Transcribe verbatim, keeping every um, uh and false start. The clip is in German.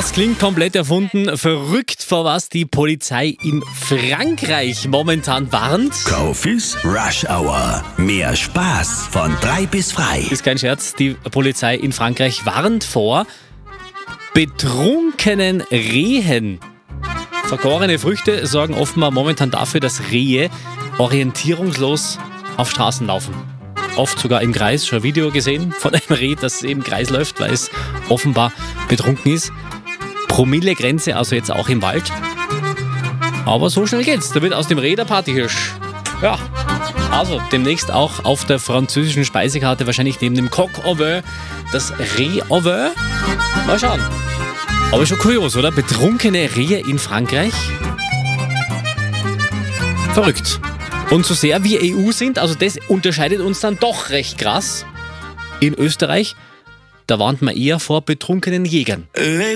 Das klingt komplett erfunden. Verrückt, vor was die Polizei in Frankreich momentan warnt. Kofis Rush Hour. Mehr Spaß von drei bis frei. Ist kein Scherz, die Polizei in Frankreich warnt vor betrunkenen Rehen. Vergorene Früchte sorgen offenbar momentan dafür, dass Rehe orientierungslos auf Straßen laufen. Oft sogar im Kreis, schon ein Video gesehen von einem Reh, das im Kreis läuft, weil es offenbar betrunken ist. Promillegrenze, also jetzt auch im Wald. Aber so schnell geht's. Da wird aus dem Reh der Partyhirsch. Ja, also demnächst auch auf der französischen Speisekarte, wahrscheinlich neben dem Coq au vin, das Reh au vin. Mal schauen. Aber schon kurios, oder? Betrunkene Rehe in Frankreich? Verrückt. Und so sehr wir E U sind, also das unterscheidet uns dann doch recht krass. In Österreich, da warnt man eher vor betrunkenen Jägern.